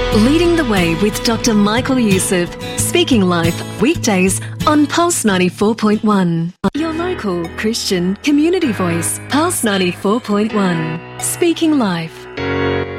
Leading the Way with Dr. Michael Youssef, Speaking Life, weekdays on Pulse 94.1. Your local Christian community voice, Pulse 94.1. Speaking Life.